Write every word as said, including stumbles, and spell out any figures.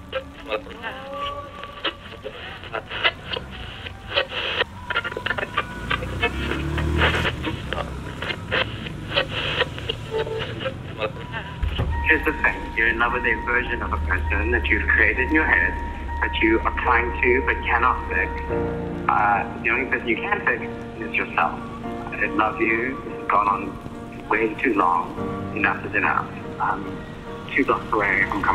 Here's the thing. You're in love with a version of a person that you've created in your head, that you are trying to but cannot fix. Uh, the only person you can fix is yourself. I love you. This has gone on way too long. Enough is enough. Um, two blocks away, I'm coming.